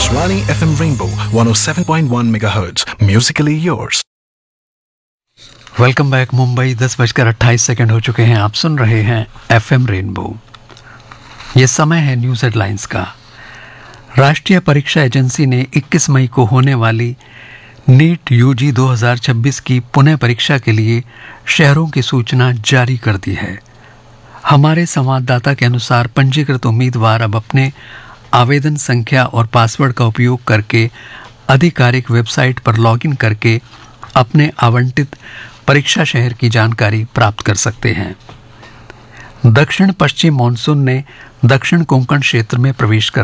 Akashvani FM Rainbow 107.1 MHz. Musically yours. Welcome back Mumbai. 10:28 हो चुके हैं। आप सुन रहे हैं FM रेनबो। ये समय है न्यूज़ हेडलाइंस का। राष्ट्रीय परीक्षा एजेंसी ने 21 मई को होने वाली नीट यूजी 2026 की पुनः परीक्षा के लिए शहरों की सूचना जारी कर दी है। हमारे संवाददाता के अनुसार पंजीकृत उम्मीदवार अब अपने आवेदन संख्या और पासवर्ड का उपयोग करके आधिकारिक वेबसाइट पर लॉगिन करके अपने आवंटित परीक्षा शहर की जानकारी प्राप्त कर सकते हैं। दक्षिण पश्चिम मानसून ने दक्षिण कोंकण क्षेत्र में प्रवेश कर